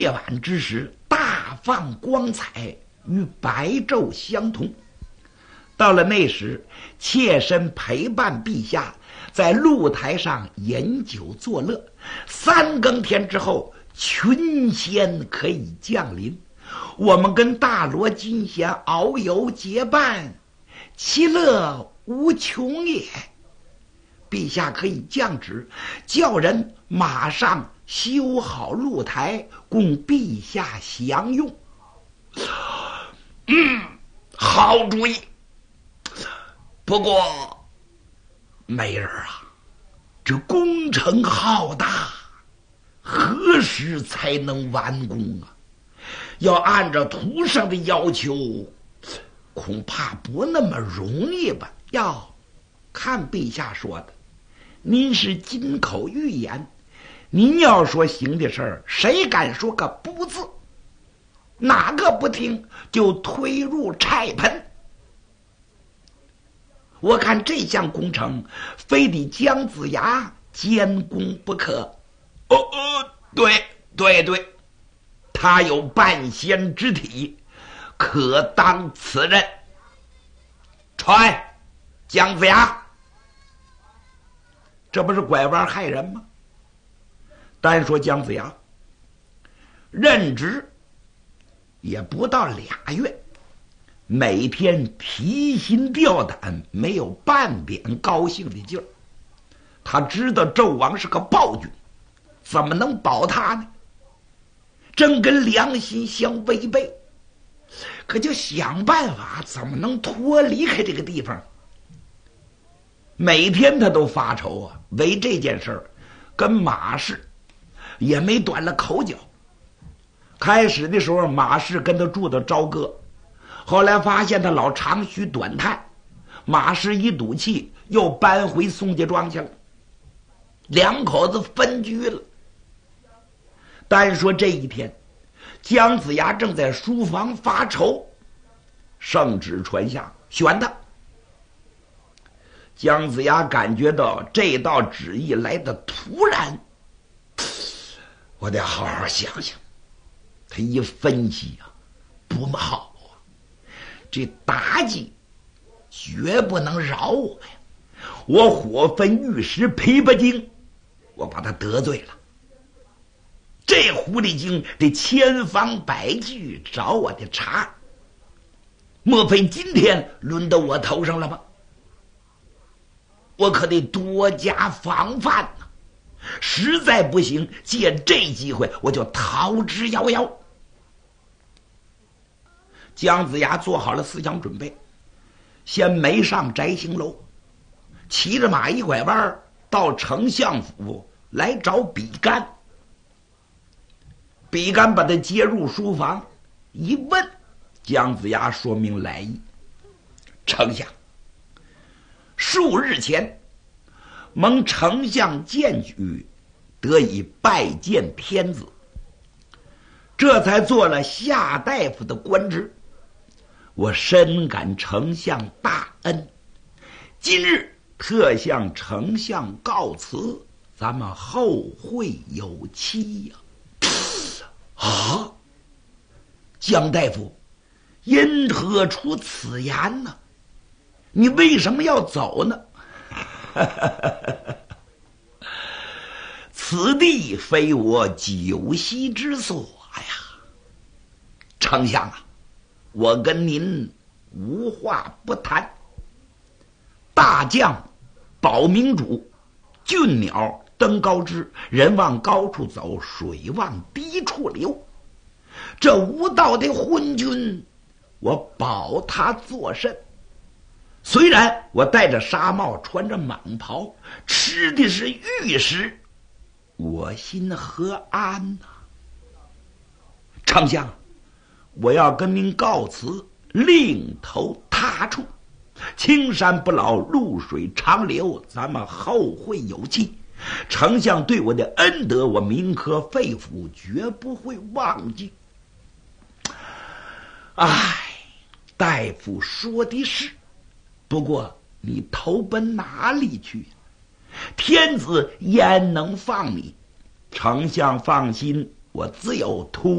夜晚之时，大放光彩，与白昼相同。到了那时，妾身陪伴陛下在露台上饮酒作乐。3更天之后，群仙可以降临，我们跟大罗金仙遨游结伴，其乐无穷也。陛下可以降旨，叫人马上修好露台，供陛下享用。好主意。不过，美人啊，这工程浩大，何时才能完工啊？要按照图上的要求，恐怕不那么容易吧？要看陛下说的，您是金口玉言，您要说行的事儿，谁敢说个不字？哪个不听就推入菜盆。我看这项工程非得姜子牙监工不可。对，他有半仙之体，可当此任。传姜子牙，这不是拐弯害人吗？单说姜子牙任职也不到2月，每天提心吊胆，没有半点高兴的劲儿。他知道纣王是个暴君，怎么能保他呢？真跟良心相违背，可就想办法怎么能脱离开这个地方。每天他都发愁啊，为这件事儿跟马氏也没断了口角。开始的时候，马氏跟他住到朝歌，后来发现他老长吁短叹，马氏一赌气又搬回宋家庄去了，2口子分居了。单说这一天，姜子牙正在书房发愁，圣旨传下，选他。姜子牙感觉到这道旨意来得突然，我得好好想想。他一分析啊，不好啊，这妲己绝不能饶我呀！我火焚玉石琵琶精，我把他得罪了。这狐狸精得千方百计找我的茬，莫非今天轮到我头上了吗？我可得多加防范呐！实在不行，借这机会我就逃之夭夭。姜子牙做好了思想准备，先没上摘星楼，骑着马一拐弯到丞相府来找比干。比干把他接入书房，一问，姜子牙说明来意。丞相，数日前蒙丞相荐举，得以拜见天子，这才做了夏大夫的官职。我深感丞相大恩，今日特向丞相告辞，咱们后会有期呀！啊，姜大夫，因何出此言呢？你为什么要走呢？此地非我久息之所呀。丞相啊，我跟您无话不谈。大将保明主，俊鸟登高枝，人往高处走，水往低处流。这无道的昏君，我保他作甚？虽然我戴着纱帽，穿着蟒袍，吃的是玉石，我心何安呐？丞相，我要跟您告辞，另投他处。青山不老，绿水长流，咱们后会有期。丞相对我的恩德，我铭刻肺腑，绝不会忘记。唉，大夫说的是，不过你投奔哪里去？天子焉能放你？丞相放心， 我只有图